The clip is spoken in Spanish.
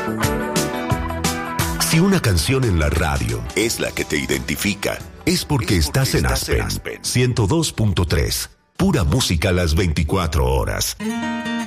Si una canción en la radio es la que te identifica, es porque estás en Aspen 102.3. Pura música las 24 horas.